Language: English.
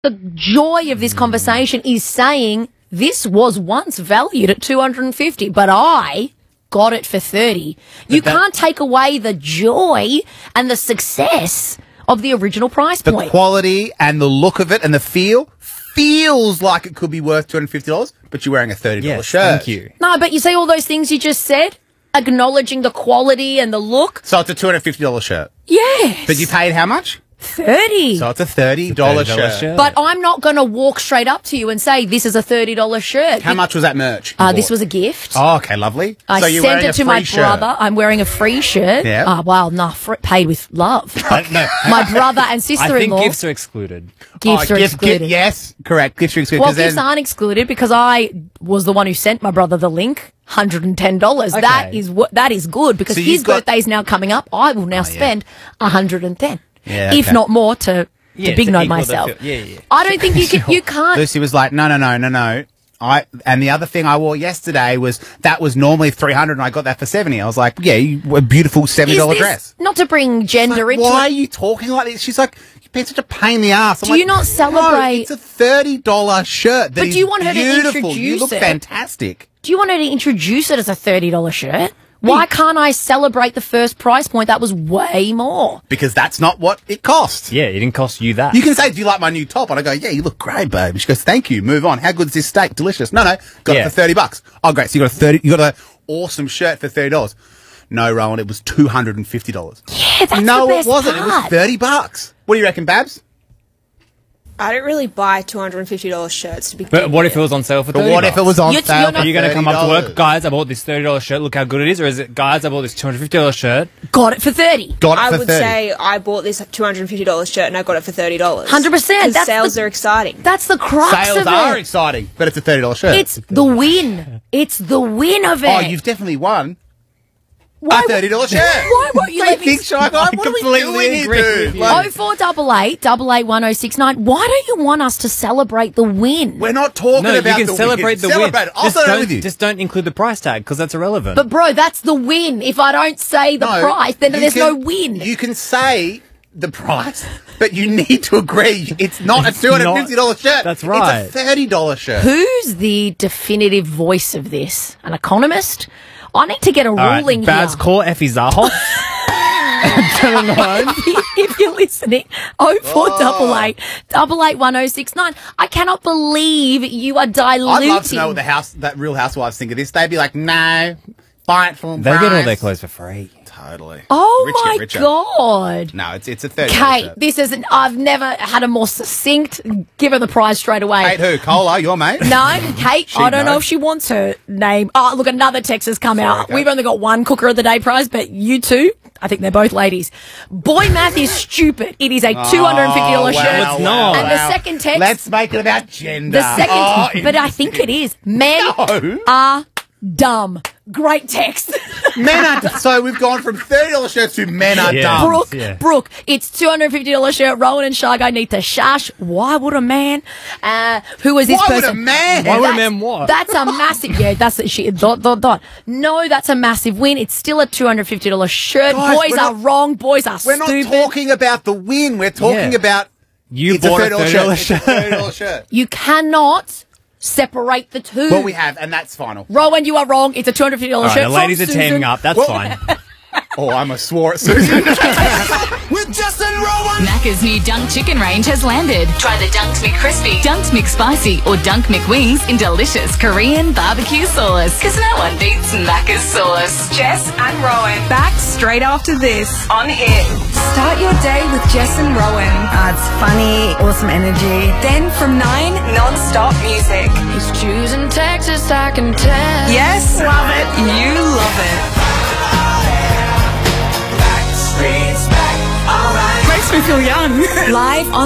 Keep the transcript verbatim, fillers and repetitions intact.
The joy of this conversation is saying this was once valued at two hundred fifty, but I got it for thirty. But you that, can't take away the joy and the success of the original price the point. The quality and the look of it and the feel feels like it could be worth two hundred fifty dollars, but you're wearing a thirty dollars yes, shirt. Thank you. No, but you see all those things you just said? Acknowledging the quality and the look. So it's a two hundred fifty dollars shirt? Yes. But you paid how much? thirty. So it's a thirty dollars shirt. shirt. But I'm not going to walk straight up to you and say, this is a thirty dollars shirt. How much was that merch? Uh, this was a gift. Oh, okay, lovely. I so you're sent wearing it a to free my shirt. brother. I'm wearing a free shirt. Yeah. Ah, wow, nah, fr- paid with love. Uh, no. My brother and I sister-in-law. think gifts are excluded. Gifts oh, are gift, excluded. Gift, yes, correct. Gifts are excluded. Well, 'cause gifts then- aren't excluded because I was the one who sent my brother the link. one hundred ten dollars. Okay. That is what that is good because So his you've got- birthday's now coming up. I will now yeah. spend one hundred ten, Yeah, if okay. not more, to Yeah, to big to note equal the myself. feel- yeah, yeah. I don't think you can. You can't. Lucy was like, no, no, no, no, no. I and the other thing I wore yesterday was that was normally three hundred, and I got that for seventy. I was like, yeah, you, a beautiful seventy Is dollar this- dress. Not to bring gender Like, into why are it. you talking like this? She's like, you've been such a pain in the ass. I'm Do like, you not celebrate- No, it's a thirty dollar shirt. That But do you is want her to beautiful. You introduce look it? fantastic. Do you want her to introduce it as a thirty dollar shirt? Why can't I celebrate the first price point? That was way more. Because that's not what it cost. Yeah, it didn't cost you that. You can say, do you like my new top? And I go, yeah, you look great, babe. She goes, thank you. Move on. How good is this steak? Delicious. No, no. Got Yeah. it for thirty bucks. Oh, great. So you got a thirty, you got an awesome shirt for thirty dollars. No, Rowan, it was two hundred fifty dollars. Yeah, that's no, the best it wasn't. It was part. thirty bucks. What do you reckon, Babs? I don't really buy two hundred fifty dollars shirts to begin But what if with. it was on sale for But thirty what if it was on You're- sale you're for not- Are you going to come up to thirty dollars? work, guys, I bought this thirty dollar shirt, look how good it is? Or is it, guys, I bought this two hundred fifty dollar shirt? Got it for thirty. Got it I for would thirty. say I bought this two hundred fifty dollars shirt and I got it for thirty dollars. one hundred percent. Because That's sales the- are exciting. That's the crux Sales of are it. exciting, but it's a thirty dollar shirt. It's the win. It's the win of it. oh, you've definitely won Why a thirty dollar shirt. Why won't you Don't let me? think, Shy Guy? What are we completely doing here, agree dude? with you. Like, Oh four double eight double eight one oh six nine. Why don't you want us to celebrate the win? we're not talking No, you about can the celebrate win. the Celebrate win. it. I'll Just celebrate don't, with you. just don't include the price tag because that's irrelevant. But bro, that's the win. If I don't say the No, price, then you there's can- no win. You can say the price, but you need to agree it's not a two hundred fifty dollars shirt. That's right. It's a thirty dollar shirt. Who's the definitive voice of this? An economist? I need to get a All right, ruling Babs, here. call Effie Zahoff. If you're listening, oh four double eight double eight one oh six nine. I cannot believe you are diluting. I'd love to know what the house, that Real Housewives think of this. They'd be like, no, buy it full They price. get all their clothes for free. Totally. Oh Rich my get richer. god. No, it's it's a thirty. Kate, this is an, I've never had a more succinct. Give her the prize straight away. Kate who? Cola, your mate? No, Kate, She I don't know knows. if she wants her name. Oh, look, another text has come out. okay. We've only got one Cooker of the Day prize, but you two, I think they're both ladies. Boy math is stupid. It is a two hundred fifty dollars Oh, wow, shirt. No, it's not. And the second text. Let's make it about gender. the second, Oh, but I think it is. Men No. are dumb. Great text. Men are d- so we've gone from thirty dollar shirts to men are Yeah. dumb. Brooke, yeah. Brooke, it's two hundred fifty dollars shirt. Rowan and Shy Guy need to shush. Why would a man? Uh, who is this Why would person? a man? Why would a That's- man what? That's a massive, yeah, that's a shit. Dot, dot, dot. No, that's a massive win. It's still a two hundred fifty dollars shirt. Guys, Boys we're are not- wrong. Boys are We're not stupid. talking about the win. We're talking Yeah. about You it's bought a a thirty dollar thirty shirt. dollar It's a shirt. thirty dollar shirt. You cannot separate the two. Well, we have, and that's final. Rowan, you are wrong. It's a two hundred fifty dollars All shirt. right, the ladies from are teaming Susan. up. That's Well- fine. Oh, I almost swore at Susan. With Justin Rowan. Macca's new Dunk Chicken range has landed. Try the Dunked McCrispy, Dunked McSpicy, or Dunk McWings in delicious Korean barbecue sauce. Because no one beats Macca's sauce. Jess and Rowan. Back straight after this on Hit. Start your day with Jess and Rowan. Uh, it's funny, awesome energy. Then from nine, non-stop music. He's choosing Texas, I can tell. Yes, love it. You love it. Makes me feel young. Live on